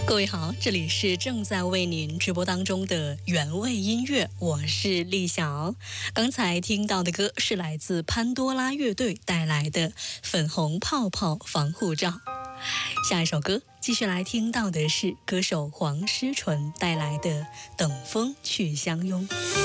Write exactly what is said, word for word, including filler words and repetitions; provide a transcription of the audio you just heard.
各位好，这里是正在为您直播当中的原味音乐，我是丽晓。刚才听到的歌是来自潘多拉乐队带来的《粉红泡泡防护罩》。下一首歌继续来听到的是歌手黄诗纯带来的《等风去相拥》。